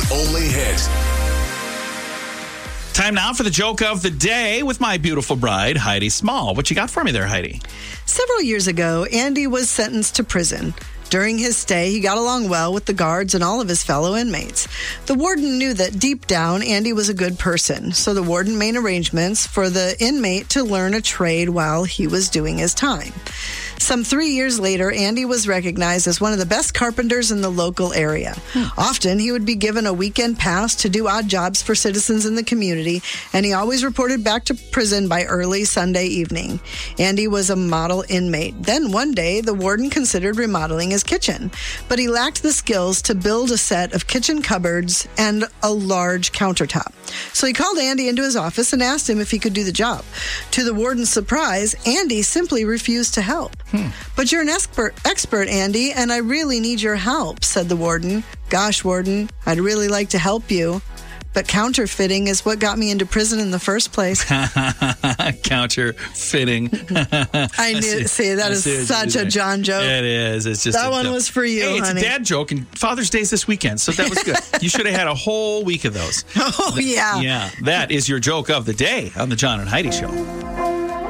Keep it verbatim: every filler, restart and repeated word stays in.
only hit. Time now for the joke of the day with my beautiful bride, Heidi Small. What you got for me there, Heidi? Several years ago, Andy was sentenced to prison. During his stay, he got along well with the guards and all of his fellow inmates. The warden knew that deep down, Andy was a good person, so the warden made arrangements for the inmate to learn a trade while he was doing his time. Some three years later, Andy was recognized as one of the best carpenters in the local area. Hmm. Often, he would be given a weekend pass to do odd jobs for citizens in the community, and he always reported back to prison by early Sunday evening. Andy was a model inmate. Then one day, the warden considered remodeling his kitchen, but he lacked the skills to build a set of kitchen cupboards and a large countertop. So he called Andy into his office and asked him if he could do the job. To the warden's surprise, Andy simply refused to help. Hmm. But you're an expert, expert, Andy, and I really need your help, said the warden. Gosh, warden, I'd really like to help you, but counterfeiting is what got me into prison in the first place. Counterfeiting. I knew. See, see that I is see such a John joke. It is. It's just that one joke. was for you, hey, honey. It's a dad joke, and Father's Day's this weekend, so that was good. You should have had a whole week of those. Oh, yeah. Yeah. That is your joke of the day on the John and Heidi Show.